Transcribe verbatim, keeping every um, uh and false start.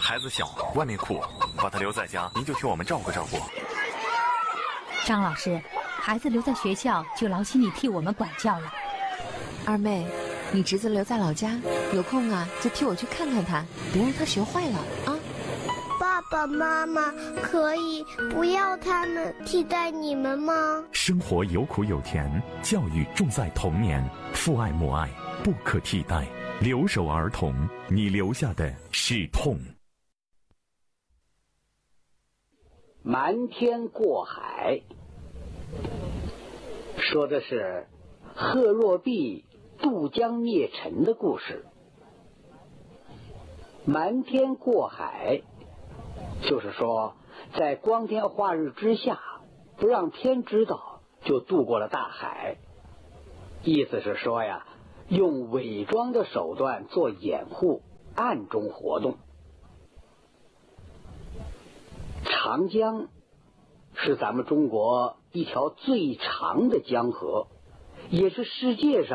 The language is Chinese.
孩子小，外面苦，把他留在家，您就替我们照顾照顾。 张老师，孩子留在学校就劳心你替我们管教了。 二妹，你侄子留在老家，有空啊就替我去看看他，别让他学坏了啊。 爸爸妈妈可以不要他们替代你们吗？ 生活有苦有甜，教育重在童年，父爱母爱不可替代。留守儿童，你留下的是痛。 瞒天过海，说的是贺若弼渡江灭陈的故事。瞒天过海，就是说在光天化日之下，不让天知道就渡过了大海。意思是说呀，用伪装的手段做掩护，暗中活动。长江是咱们中国一条最长的江河，也是世界上